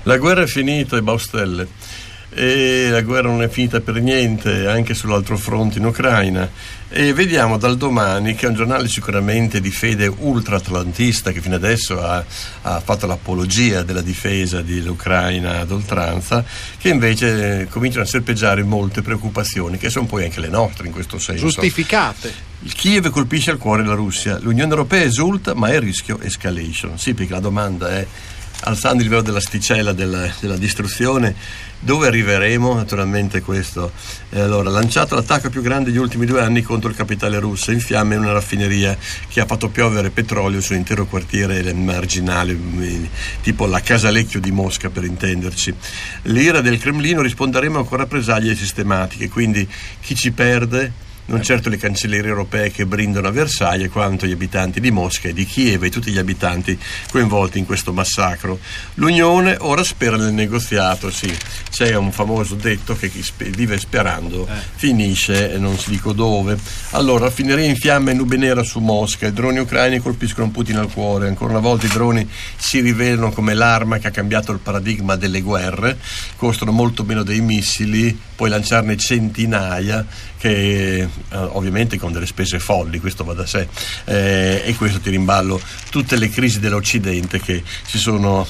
La guerra è finita, e baustelle. E la guerra non è finita per niente anche sull'altro fronte in Ucraina, e vediamo dal Domani, che è un giornale sicuramente di fede ultra-atlantista, che fino adesso ha fatto l'apologia della difesa dell'Ucraina ad oltranza, che invece cominciano a serpeggiare molte preoccupazioni che sono poi anche le nostre in questo senso. Giustificate. Il Kiev colpisce al cuore la Russia, l'Unione Europea esulta ma è a rischio escalation. Sì, perché la domanda è, alzando il livello dell'asticella della distruzione, dove arriveremo? Naturalmente questo. Allora, lanciato l'attacco più grande degli ultimi 2 anni contro il capitale russo, in fiamme una raffineria che ha fatto piovere petrolio sull'intero quartiere marginale, tipo la Casalecchio di Mosca, per intenderci. L'ira del Cremlino, risponderemo ancora a rappresaglie sistematiche, quindi chi ci perde? Non certo le cancellerie europee che brindano a Versailles, quanto gli abitanti di Mosca e di Kiev e tutti gli abitanti coinvolti in questo massacro. L'Unione ora spera nel negoziato, sì, c'è un famoso detto che chi vive sperando finisce, e non si dico dove. Allora, raffineria in fiamme e nube nera su Mosca, i droni ucraini colpiscono Putin al cuore, ancora una volta i droni si rivelano come l'arma che ha cambiato il paradigma delle guerre, costano molto meno dei missili, puoi lanciarne centinaia, che ovviamente con delle spese folli, questo va da sé, e questo tira in ballo tutte le crisi dell'Occidente che si sono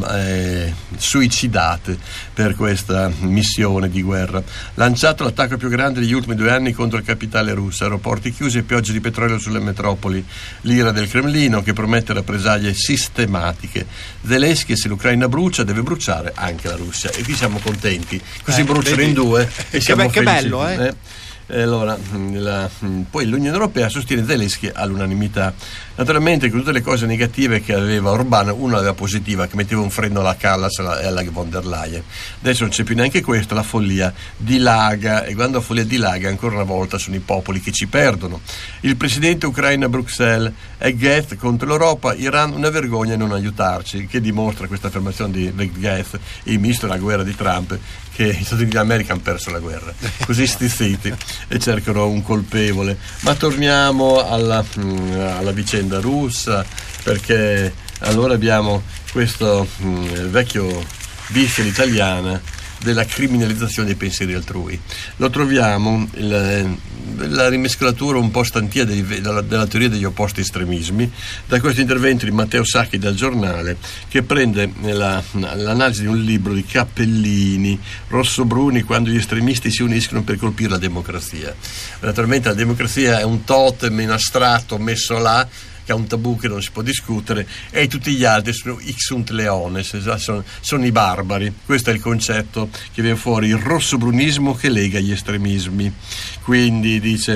suicidate per questa missione di guerra. Lanciato l'attacco più grande degli ultimi 2 anni contro il capitale russo, aeroporti chiusi e piogge di petrolio sulle metropoli, l'ira del Cremlino che promette rappresaglie sistematiche. Zelensky, se l'Ucraina brucia, deve bruciare anche la Russia, e qui siamo contenti, così bruciano in 2 e siamo che felici. bello, Allora, poi l'Unione Europea sostiene Zelensky all'unanimità. Naturalmente, con tutte le cose negative che aveva Orbán, una aveva positiva, che metteva un freno alla Callas e alla von der Leyen. Adesso non c'è più neanche questo, la follia dilaga, e quando la follia dilaga, ancora una volta sono i popoli che ci perdono. Il presidente ucraino a Bruxelles: Egez contro l'Europa, Iran una vergogna non aiutarci, che dimostra questa affermazione di Egez, il ministro della guerra di Trump, che gli Stati Uniti d'America hanno perso la guerra, così stizziti, e cercano un colpevole. Ma torniamo alla vicenda russa, perché allora abbiamo questo vecchio biff all'italiana della criminalizzazione dei pensieri altrui. Lo troviamo la rimescolatura un po' stantia della teoria degli opposti estremismi, da questo intervento di Matteo Sacchi dal Giornale, che prende l'analisi di un libro di Cappellini, Rossobruni, quando gli estremisti si uniscono per colpire la democrazia. Naturalmente la democrazia è un totem in astratto messo là, che ha un tabù che non si può discutere, e tutti gli altri sono ixunt leones, sono i barbari. Questo è il concetto che viene fuori, il rossobrunismo che lega gli estremismi. Quindi dice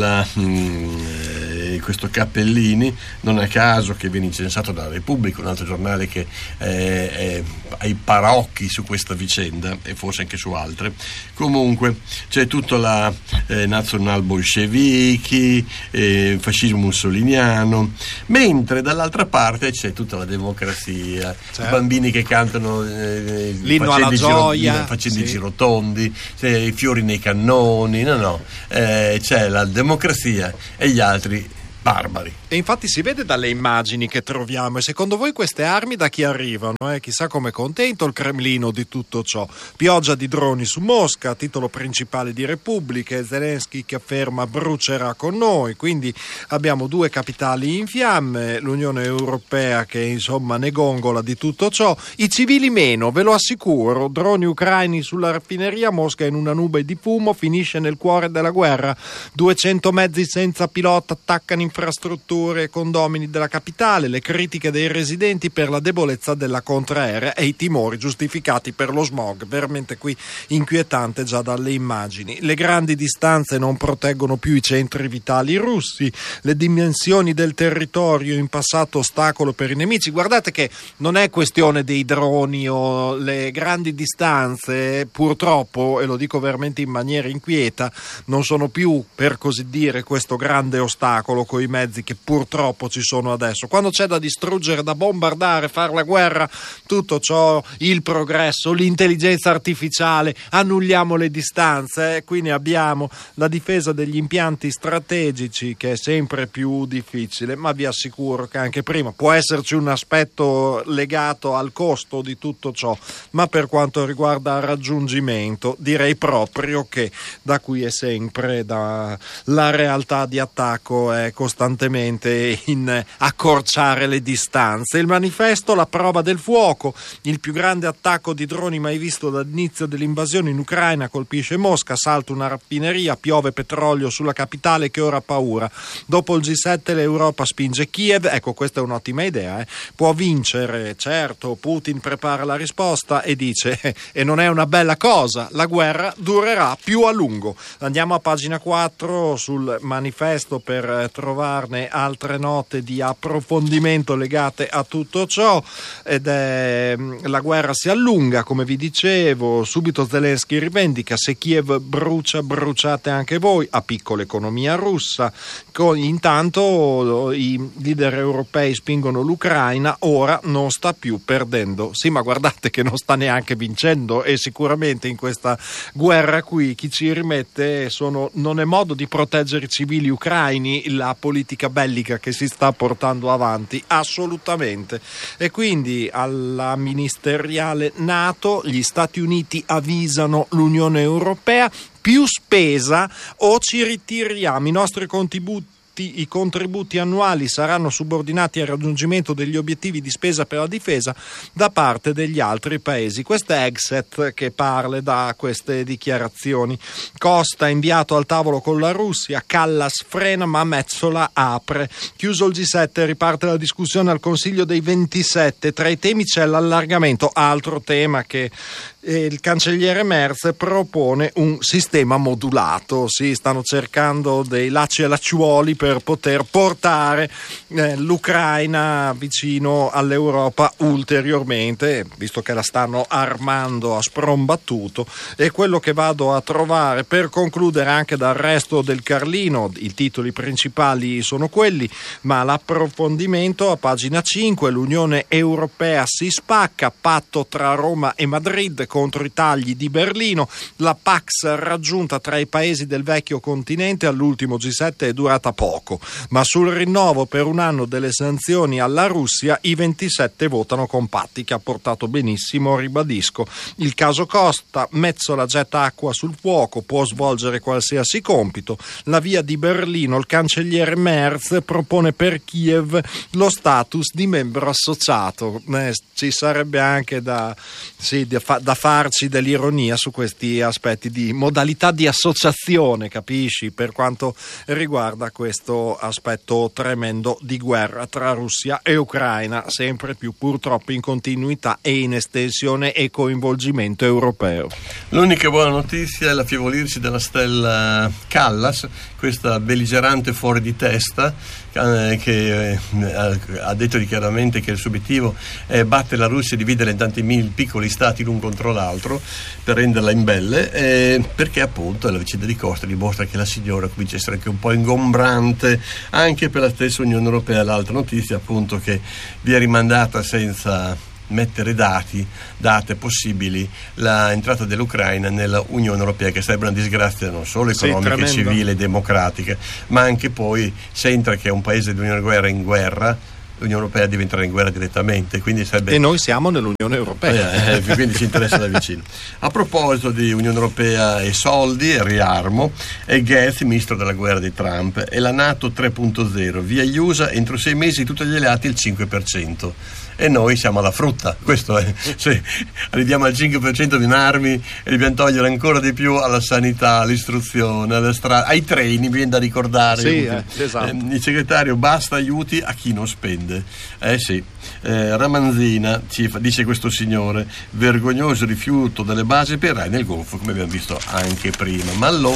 questo Cappellini, non a caso che viene incensato dalla Repubblica, un altro giornale che ha i paraocchi su questa vicenda, e forse anche su altre. Comunque c'è tutta la nazional bolscevichi, fascismo mussoliniano, mentre dall'altra parte c'è tutta la democrazia, certo. I bambini che cantano l'inno alla gioia, facendo i girotondi, i fiori nei cannoni, c'è la democrazia e gli altri barbari. E infatti si vede dalle immagini che troviamo. E secondo voi queste armi da chi arrivano? Chissà com'è contento il Cremlino di tutto ciò. Pioggia di droni su Mosca, titolo principale di Repubblica, Zelensky che afferma brucerà con noi. Quindi abbiamo 2 capitali in fiamme, l'Unione Europea che insomma ne gongola di tutto ciò. I civili meno, ve lo assicuro, droni ucraini sulla raffineria, Mosca in una nube di fumo, finisce nel cuore della guerra. 200 mezzi senza pilota attaccano infrastrutture e condomini della capitale, le critiche dei residenti per la debolezza della contraerea e i timori giustificati per lo smog, veramente qui inquietante già dalle immagini. Le grandi distanze non proteggono più i centri vitali russi, le dimensioni del territorio in passato ostacolo per i nemici. Guardate che non è questione dei droni o le grandi distanze, purtroppo, e lo dico veramente in maniera inquieta, non sono più, per così dire, questo grande ostacolo coi i mezzi che purtroppo ci sono adesso. Quando c'è da distruggere, da bombardare, fare la guerra, tutto ciò, il progresso, l'intelligenza artificiale, annulliamo le distanze, quindi abbiamo la difesa degli impianti strategici che è sempre più difficile, ma vi assicuro che anche prima può esserci un aspetto legato al costo di tutto ciò, ma per quanto riguarda il raggiungimento direi proprio che da qui è sempre la realtà di attacco è costantemente in accorciare le distanze. Il manifesto, la prova del fuoco, il più grande attacco di droni mai visto dall'inizio dell'invasione in Ucraina, colpisce Mosca, salta una raffineria, piove petrolio sulla capitale che ora ha paura. Dopo il G7 l'Europa spinge Kiev, ecco questa è un'ottima idea, può vincere, certo, Putin prepara la risposta e dice e non è una bella cosa, la guerra durerà più a lungo. Andiamo a pagina 4 sul manifesto per trovarne altre note di approfondimento legate a tutto ciò, ed è la guerra si allunga, come vi dicevo, subito Zelensky rivendica se Kiev brucia, bruciate anche voi, a piccola economia russa. Intanto i leader europei spingono l'Ucraina, ora non sta più perdendo. Sì, ma guardate che non sta neanche vincendo, e sicuramente in questa guerra qui chi ci rimette non è modo di proteggere i civili ucraini la politica bellica che si sta portando avanti, assolutamente. E quindi alla ministeriale NATO gli Stati Uniti avvisano l'Unione Europea: più spesa o ci ritiriamo, i nostri i contributi annuali saranno subordinati al raggiungimento degli obiettivi di spesa per la difesa da parte degli altri paesi. Questo è Exet che parla da queste dichiarazioni. Costa inviato al tavolo con la Russia, Callas frena ma Metsola apre. Chiuso il G7 riparte la discussione al Consiglio dei 27, tra i temi c'è l'allargamento, altro tema che il cancelliere Merz propone un sistema modulato, si stanno cercando dei lacci e lacciuoli per poter portare l'Ucraina vicino all'Europa ulteriormente, visto che la stanno armando a sprombattuto. E quello che vado a trovare per concludere anche dal resto del Carlino, i titoli principali sono quelli, ma l'approfondimento a pagina 5, l'Unione Europea si spacca, patto tra Roma e Madrid contro i tagli di Berlino, la Pax raggiunta tra i paesi del vecchio continente all'ultimo G7 è durata poco, ma sul rinnovo per un anno delle sanzioni alla Russia i 27 votano compatti, che ha portato benissimo, ribadisco. Il caso Costa, Metsola getta acqua sul fuoco, può svolgere qualsiasi compito. La via di Berlino, il cancelliere Merz propone per Kiev lo status di membro associato. Ci sarebbe anche da farci dell'ironia su questi aspetti di modalità di associazione, capisci, per quanto riguarda questo aspetto tremendo di guerra tra Russia e Ucraina, sempre più purtroppo in continuità e in estensione e coinvolgimento europeo. L'unica buona notizia è l'affievolirsi della stella Callas, questa belligerante fuori di testa che ha detto chiaramente che il suo obiettivo è battere la Russia e dividere in tanti piccoli stati l'un contro l'altro per renderla imbelle, perché appunto la vicenda di Costa dimostra che la signora comincia a essere anche un po' ingombrante anche per la stessa Unione Europea. L'altra notizia appunto che vi è rimandata senza mettere date possibili l'entrata dell'Ucraina nella Unione Europea, che sarebbe una disgrazia non solo economica, civile e democratica, ma anche poi se entra che è un paese dell'Unione Europea in guerra, l'Unione Europea diventerà in guerra direttamente, quindi sarebbe... E noi siamo nell'Unione Europea, quindi ci interessa da vicino. A proposito di Unione Europea e soldi e riarmo, è Gates ministro della guerra di Trump, e la NATO 3.0, via gli USA entro 6 mesi tutti gli alleati il 5%. E noi siamo alla frutta, questo è, se arriviamo al 5% di armi e dobbiamo togliere ancora di più alla sanità, all'istruzione, alle strade, ai treni, viene da ricordare. Sì, esatto. Il segretario, basta aiuti a chi non spende. Sì. Ramanzina dice questo signore, vergognoso rifiuto delle basi per Rai nel Golfo, come abbiamo visto anche prima. Ma allora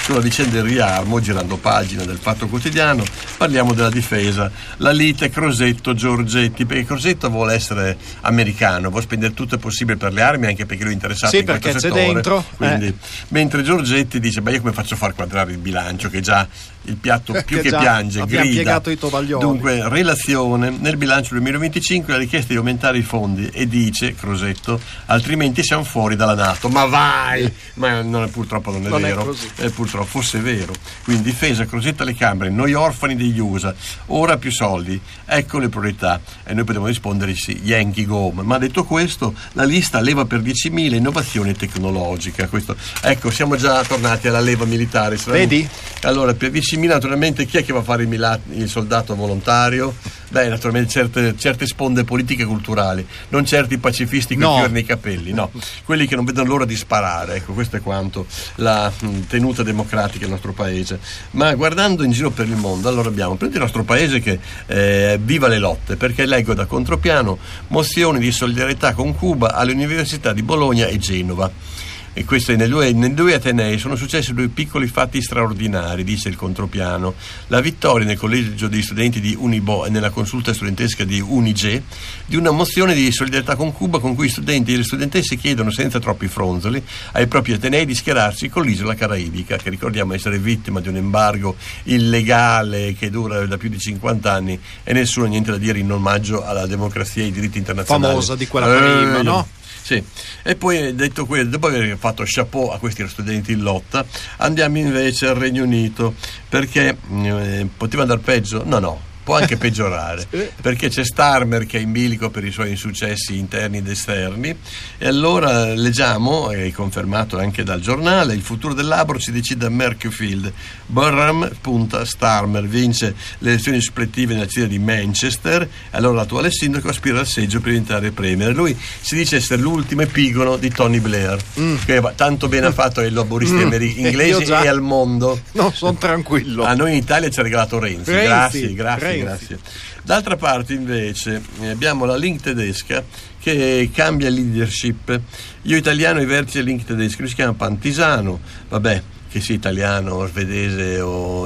sulla vicenda del riarmo, girando pagina del Fatto Quotidiano. Parliamo della difesa, la lite Crosetto-Giorgetti, perché Crosetto vuole essere americano, vuole spendere tutto il possibile per le armi, anche perché lui è interessato in questo settore. Sì, perché c'è dentro. Quindi, mentre Giorgetti dice, io come faccio a far quadrare il bilancio, che già il piatto più che piange, grida. I tovaglioli. Dunque, relazione, nel bilancio 2025 la richiesta di aumentare i fondi e dice Crosetto, altrimenti siamo fuori dalla NATO. Ma vai! Ma purtroppo non è vero. Purtroppo fosse vero. Quindi difesa, Crosetto alle Camere, noi orfani degli USA, ora più soldi, ecco le priorità. E noi potremmo rispondere sì, Yankee go home. Ma detto questo, la lista leva per 10.000 innovazione tecnologica. Questo, ecco, siamo già tornati alla leva militare. Vedi? Allora, per 10.000 naturalmente chi è che va a fare il soldato volontario? Beh, naturalmente certe sponde politiche e culturali, non certi pacifisti con i fiori nei capelli, no, quelli che non vedono l'ora di sparare. Ecco, questo è quanto la tenuta democratica del nostro paese. Ma guardando in giro per il mondo, allora abbiamo il nostro paese che viva le lotte, perché leggo da contropiano mozioni di solidarietà con Cuba alle università di Bologna e Genova. E questi nei due atenei sono successi due piccoli fatti straordinari, dice il contropiano. La vittoria nel collegio di studenti di Unibo e nella consulta studentesca di Unige di una mozione di solidarietà con Cuba con cui studenti e le studentesse chiedono senza troppi fronzoli ai propri atenei di schierarsi con l'isola caraibica, che ricordiamo essere vittima di un embargo illegale che dura da più di 50 anni e nessuno ha niente da dire in omaggio alla democrazia e ai diritti internazionali. Famosa di quella prima, no? Sì, e poi detto quello, dopo aver fatto chapeau a questi studenti in lotta, andiamo invece al Regno Unito, perché poteva andare peggio? No, può anche peggiorare, perché c'è Starmer che è in bilico per i suoi insuccessi interni ed esterni. E allora leggiamo, è confermato anche dal giornale, il futuro del Labor si decide a Mercufield. Burham punta Starmer, vince le elezioni suppletive nella città di Manchester, allora l'attuale sindaco aspira al seggio per diventare premier. Lui si dice essere l'ultimo epigono di Tony Blair, che tanto bene ha fatto ai laboristi inglesi e al mondo. No, sono tranquillo. A noi in Italia ci ha regalato Renzi. Grazie. D'altra parte invece abbiamo la Link tedesca che cambia leadership. Io italiano ai vertici della Link tedesca, lui si chiama Pantisano, vabbè, che sia italiano, svedese o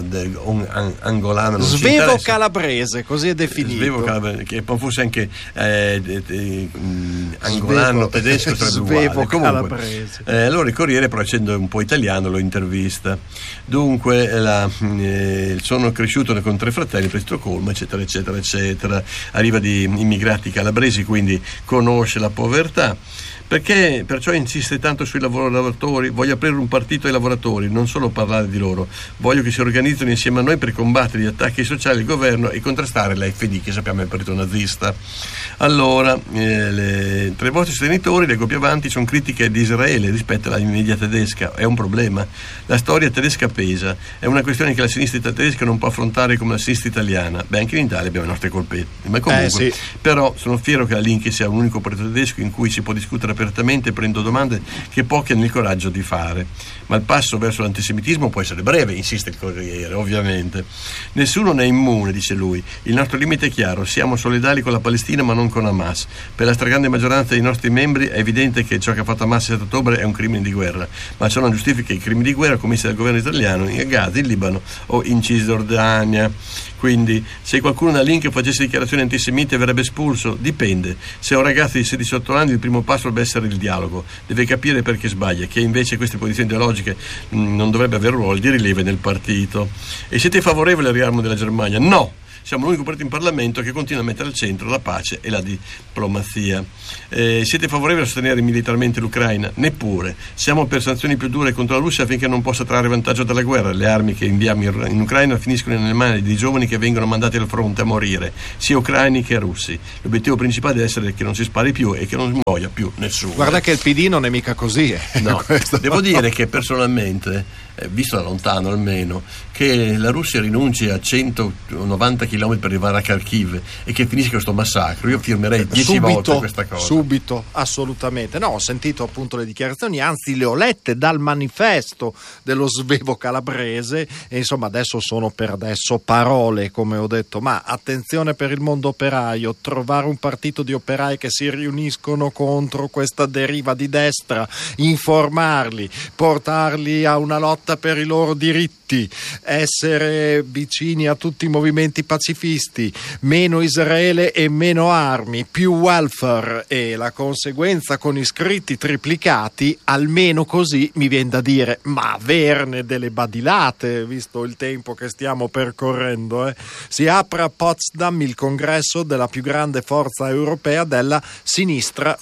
angolano, non svevo calabrese, così è definito. Svevo calabrese, che fosse anche angolano, tedesco, sarebbe uguale. Comunque, allora il Corriere, però essendo un po' italiano, lo intervista. Dunque sono cresciuto con 3 fratelli per Stoccolma, eccetera eccetera eccetera, arriva di immigrati calabresi, quindi conosce la povertà. Perché perciò insiste tanto sui lavoratori? Voglio aprire un partito ai lavoratori, non solo parlare di loro. Voglio che si organizzino insieme a noi per combattere gli attacchi sociali al governo e contrastare l'AfD, che sappiamo è il partito nazista. Allora, tra i vostri sostenitori, leggo più avanti, sono critiche di Israele rispetto alla media tedesca. È un problema. La storia tedesca pesa. È una questione che la sinistra tedesca non può affrontare come la sinistra italiana. Beh, anche in Italia abbiamo le nostre colpette. Ma comunque, però sono fiero che la Link sia un unico partito tedesco in cui si può discutere apertamente, prendo domande che pochi hanno il coraggio di fare. Ma il passo verso l'antisemitismo può essere breve, insiste il Corriere, ovviamente. Nessuno ne è immune, dice lui. Il nostro limite è chiaro, siamo solidali con la Palestina ma non con Hamas. Per la stragrande maggioranza dei nostri membri è evidente che ciò che ha fatto Hamas il 7 ottobre è un crimine di guerra, ma ciò non giustifica i crimini di guerra commessi dal governo italiano in Gaza, in Libano o in Cisgiordania. Quindi, se qualcuno da Link facesse dichiarazioni antisemite verrebbe espulso? Dipende. Se è un ragazzo di 16-18 anni il primo passo dovrebbe essere il dialogo, deve capire perché sbaglia, che invece queste posizioni ideologiche non dovrebbe avere un ruolo di rilievo nel partito. E siete favorevoli al riarmo della Germania? No! Siamo l'unico partito in Parlamento che continua a mettere al centro la pace e la diplomazia. Siete favorevoli a sostenere militarmente l'Ucraina? Neppure. Siamo per sanzioni più dure contro la Russia affinché non possa trarre vantaggio dalla guerra. Le armi che inviamo in Ucraina finiscono nelle mani di giovani che vengono mandati al fronte a morire, sia ucraini che russi. L'obiettivo principale deve essere che non si spari più e che non muoia più nessuno. Guarda che il PD non è mica così. No, devo dire che personalmente, visto da lontano almeno, che la Russia rinunci a 190 km per arrivare a Kharkiv e che finisca questo massacro, io firmerei 10 volte questa cosa. Subito, assolutamente. No, ho sentito appunto le dichiarazioni, anzi le ho lette dal manifesto dello svevo calabrese e insomma adesso sono per adesso parole, come ho detto, ma attenzione per il mondo operaio, trovare un partito di operai che si riuniscono contro questa deriva di destra, informarli, portarli a una lotta lotta per i loro diritti, essere vicini a tutti i movimenti pacifisti, meno Israele e meno armi, più welfare e la conseguenza con iscritti triplicati, almeno così mi viene da dire, ma averne delle badilate, visto il tempo che stiamo percorrendo. Si apre a Potsdam il congresso della più grande forza europea della sinistra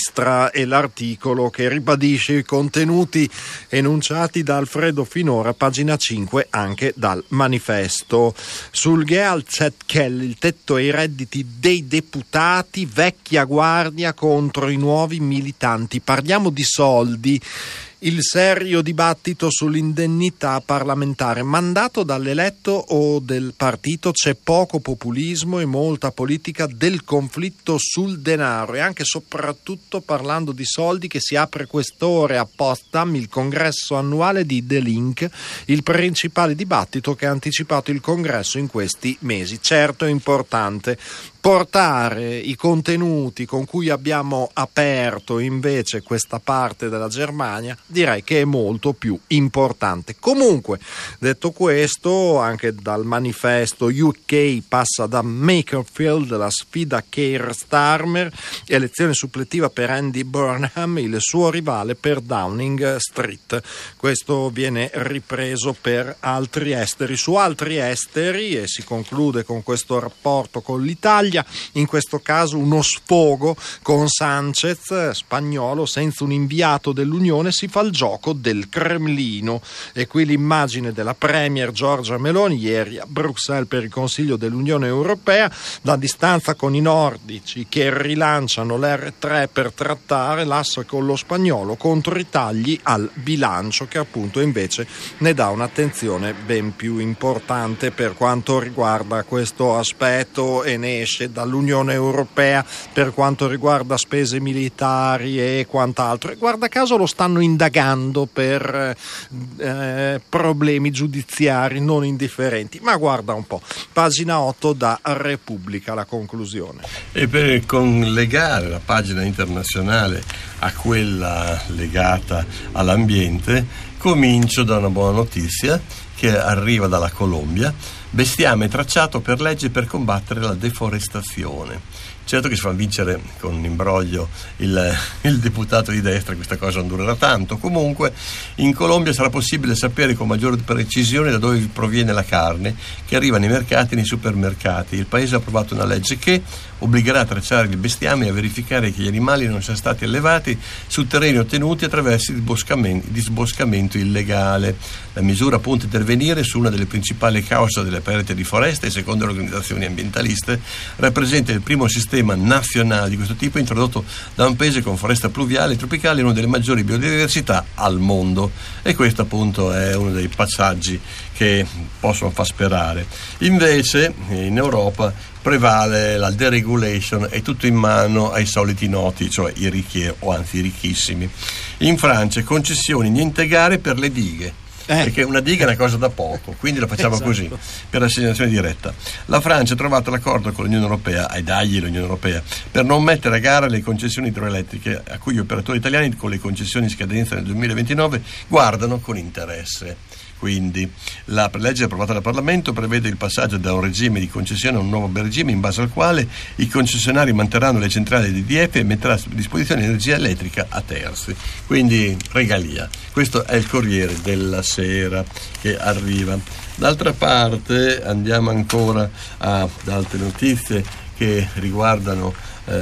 e l'articolo che ribadisce i contenuti enunciati da Alfredo Finora, pagina 5, anche dal manifesto. Sul Gehaltzettel, il tetto ai redditi dei deputati, vecchia guardia contro i nuovi militanti. Parliamo di soldi. Il serio dibattito sull'indennità parlamentare, mandato dall'eletto o del partito, c'è poco populismo e molta politica del conflitto sul denaro, e anche soprattutto parlando di soldi che si apre quest'ore a Potsdam il congresso annuale di The Link, il principale dibattito che ha anticipato il congresso in questi mesi. Certo, è importante portare i contenuti con cui abbiamo aperto invece questa parte della Germania, direi che è molto più importante. Comunque, detto questo, anche dal manifesto UK passa da Makerfield la sfida Keir Starmer, elezione suppletiva per Andy Burnham, il suo rivale per Downing Street. Questo viene ripreso per altri esteri. Su altri esteri, e si conclude con questo rapporto con l'Italia, in questo caso uno sfogo con Sanchez, spagnolo, senza un inviato dell'Unione si fa il gioco del Cremlino. E qui l'immagine della premier Giorgia Meloni ieri a Bruxelles per il Consiglio dell'Unione Europea, da distanza con i nordici che rilanciano l'R3 per trattare l'asse con lo spagnolo contro i tagli al bilancio, che appunto invece ne dà un'attenzione ben più importante per quanto riguarda questo aspetto, e ne esce dall'Unione Europea per quanto riguarda spese militari e quant'altro. E guarda caso lo stanno indagando per problemi giudiziari non indifferenti. Ma guarda un po', pagina 8 da Repubblica, la conclusione. E per collegare la pagina internazionale a quella legata all'ambiente, comincio da una buona notizia che arriva dalla Colombia. Bestiame tracciato per legge per combattere la deforestazione. Certo che si fa vincere con un imbroglio il deputato di destra, questa cosa non durerà tanto. Comunque in Colombia sarà possibile sapere con maggiore precisione da dove proviene la carne che arriva nei mercati e nei supermercati. Il paese ha approvato una legge che obbligherà a tracciare il bestiame e a verificare che gli animali non siano stati allevati su terreni ottenuti attraverso il disboscamento illegale. La misura punta a intervenire su una delle principali cause delle perdite di foreste e, secondo le organizzazioni ambientaliste, rappresenta il primo sistema nazionale di questo tipo introdotto da un paese con foresta pluviale e tropicale e una delle maggiori biodiversità al mondo. E questo appunto è uno dei passaggi che possono far sperare. Invece in Europa prevale la deregulation, è tutto in mano ai soliti noti, cioè i ricchi o anzi i ricchissimi. In Francia concessioni, niente gare per le dighe. Perché una diga è una cosa da poco, quindi lo facciamo così, per assegnazione diretta. La Francia ha trovato l'accordo con l'Unione Europea, ai dagli l'Unione Europea, per non mettere a gara le concessioni idroelettriche a cui gli operatori italiani con le concessioni in scadenza nel 2029 guardano con interesse. Quindi la legge approvata dal Parlamento prevede il passaggio da un regime di concessione a un nuovo regime in base al quale i concessionari manterranno le centrali di EDF e metterà a disposizione energia elettrica a terzi. Quindi regalia. Questo è il Corriere della Sera che arriva. D'altra parte andiamo ancora ad altre notizie che riguardano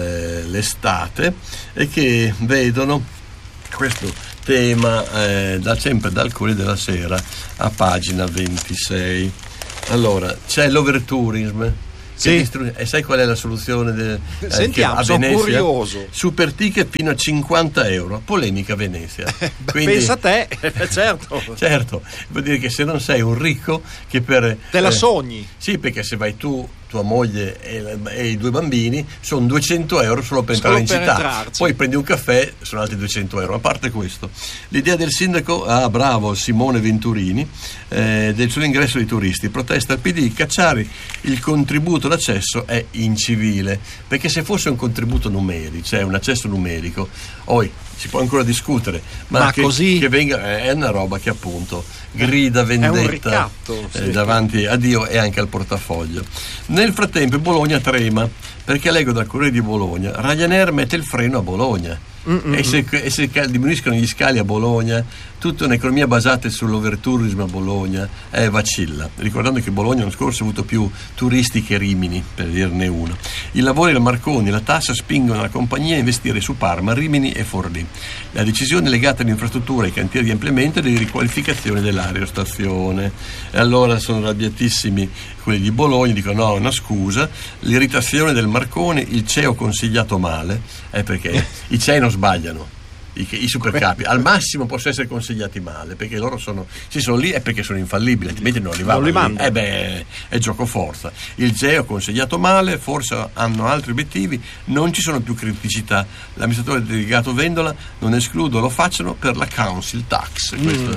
l'estate e che vedono questo tema sempre dal Corriere della Sera a pagina 26. Allora, c'è l'overtourism. Sì. E sai qual è la soluzione? Sentiamo, sono curioso. Super ticket fino a 50 euro. Polemica Venezia. Quindi, pensa a te, certo. Certo, vuol dire che se non sei un ricco che per... Te la sogni. Sì, perché se vai tu tua moglie e i 2 bambini, sono 200 euro solo per entrare in città. Poi prendi un caffè, sono altri 200 euro. A parte questo, l'idea del sindaco, bravo Simone Venturini, del suo ingresso dei turisti, protesta al PD, cacciare il contributo d'accesso è incivile, perché se fosse un contributo numerico, cioè un accesso numerico, si può ancora discutere, ma così che venga, è una roba che appunto grida vendetta, è un ricatto, davanti a Dio e anche al portafoglio. Nel frattempo Bologna trema, perché leggo dal Corriere di Bologna, Ryanair mette il freno a Bologna. E se diminuiscono gli scali a Bologna, tutta un'economia basata sull'overtourismo a Bologna vacilla, ricordando che Bologna l'anno scorso ha avuto più turisti che Rimini, per dirne uno. I lavori del Marconi e la tassa spingono la compagnia a investire su Parma, Rimini e Forlì. La decisione legata all'infrastruttura e ai cantieri di ampliamento e di riqualificazione dell'aerostazione. E allora sono arrabbiatissimi quelli di Bologna, dicono no, una scusa, l'irritazione del Marconi, il CEO consigliato male, perché i CEI non sbagliano, i supercapi al massimo possono essere consigliati male, perché loro sono lì e perché sono infallibili, altrimenti non arrivavano. È gioco forza. Il GEO consigliato male, forse hanno altri obiettivi, non ci sono più criticità. L'amministratore delegato Vendola non escludo lo facciano per la council tax.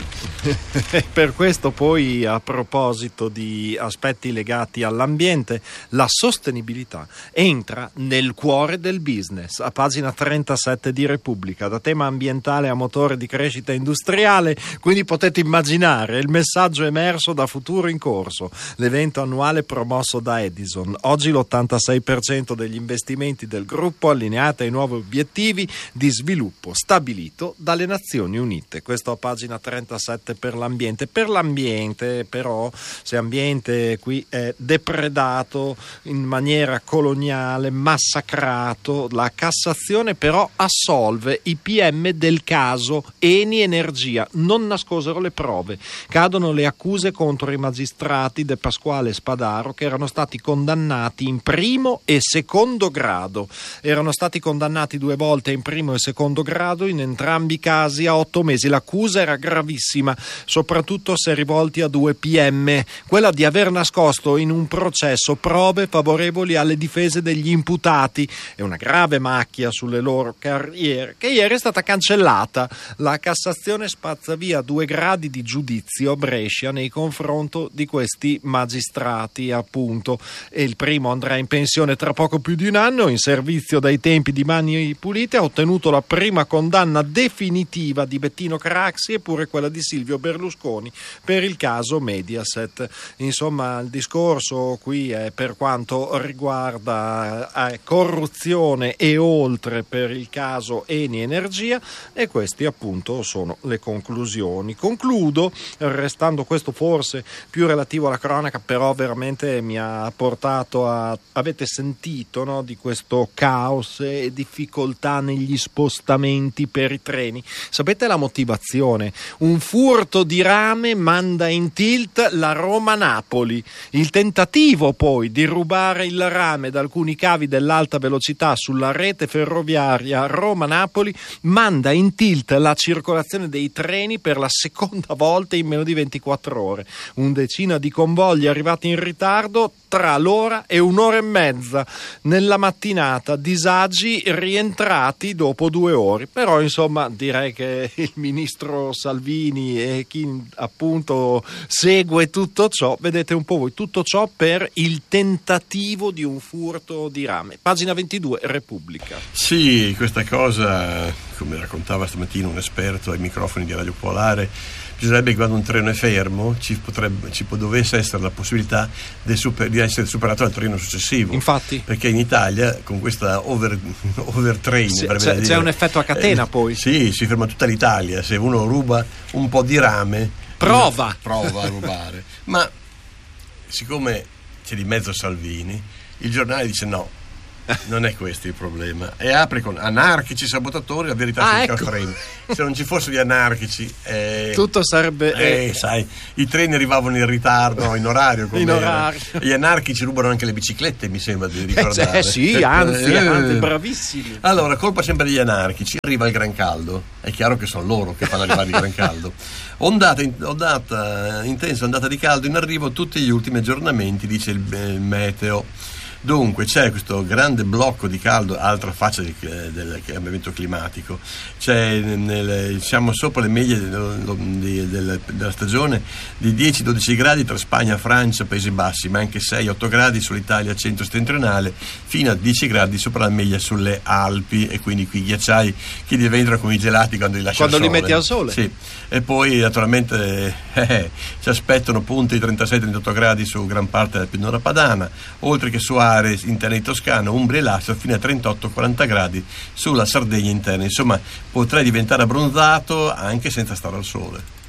Per questo poi, a proposito di aspetti legati all'ambiente, la sostenibilità entra nel cuore del business. A pagina 37 di Repubblica, da tema ambientale a motore di crescita industriale, quindi potete immaginare il messaggio emerso da Futuro in Corso, l'evento annuale promosso da Edison. Oggi l'86% degli investimenti del gruppo allineati ai nuovi obiettivi di sviluppo stabilito dalle Nazioni Unite. Questo a pagina 37 per l'ambiente. Per l'ambiente però, se ambiente qui è depredato in maniera coloniale, massacrato, la Cassazione però assolve i PM del caso Eni Energia. Non nascosero le prove, cadono le accuse contro i magistrati De Pasquale e Spadaro, che erano stati condannati in primo e secondo grado. Erano stati condannati 2 volte in primo e secondo grado, in entrambi i casi a 8 mesi. L'accusa era gravissima, soprattutto se rivolti a 2 PM, quella di aver nascosto in un processo prove favorevoli alle difese degli imputati. È una grave macchia sulle loro carriere, che ieri è stata cancellata. La Cassazione spazza via 2 gradi di giudizio Brescia nei confronti di questi magistrati, appunto, e il primo andrà in pensione tra poco più di un anno, in servizio dai tempi di Mani Pulite. Ha ottenuto la prima condanna definitiva di Bettino Craxi e pure quella di Silvio Berlusconi per il caso Mediaset. Insomma, il discorso qui è per quanto riguarda corruzione e oltre per il caso Eni Energia, e questi appunto sono le conclusioni. Concludo restando questo forse più relativo alla cronaca, però veramente mi ha portato avete sentito, no, di questo caos e difficoltà negli spostamenti per i treni. Sapete la motivazione? Un furto di rame manda in tilt la Roma-Napoli. Il tentativo poi di rubare il rame da alcuni cavi dell'alta velocità sulla rete ferroviaria Roma-Napoli manda in tilt la circolazione dei treni per la seconda volta in meno di 24 ore. 11 di convogli arrivati in ritardo tra l'ora e un'ora e mezza nella mattinata, disagi rientrati dopo 2 ore. Però insomma direi che il ministro Salvini e chi appunto segue tutto ciò, vedete un po' voi, tutto ciò per il tentativo di un furto di rame. Pagina 22 Repubblica. Sì, questa cosa, come raccontava stamattina un esperto ai microfoni di Radio Popolare, bisognerebbe che quando un treno è fermo dovesse essere la possibilità di essere superato dal treno successivo. Infatti, perché in Italia con questa overtrain c'è un effetto a catena poi. Sì, si ferma tutta l'Italia. Se uno ruba un po' di rame, prova a rubare. Ma siccome c'è di mezzo Salvini, il giornale dice no, Non è questo il problema. E apre con anarchici sabotatori, la verità sul ecco. treni. Se non ci fossero gli anarchici, tutto sarebbe. sai, i treni arrivavano in ritardo, in orario. In orario. Gli anarchici rubano anche le biciclette, mi sembra di ricordare. Sì, anzi, bravissimi. Allora, colpa sempre degli anarchici. Arriva il gran caldo. È chiaro che sono loro che fanno arrivare il gran caldo. Ondata intensa, ondata di caldo in arrivo, tutti gli ultimi aggiornamenti, dice il meteo. Dunque c'è questo grande blocco di caldo, altra faccia del cambiamento climatico. Siamo sopra le medie della stagione di 10-12 gradi tra Spagna, Francia, Paesi Bassi, ma anche 6-8 gradi sull'Italia centro-settentrionale, fino a 10 gradi sopra la media sulle Alpi, e quindi qui i ghiacciai che diventano come i gelati quando li lasci al sole. Quando li metti al sole? Sì. E poi naturalmente ci aspettano punte di 36-38 gradi su gran parte della pianura padana, oltre che su aree interne di Toscana, Umbria e Lazio, fino a 38-40 gradi sulla Sardegna interna. Insomma, potrei diventare abbronzato anche senza stare al sole.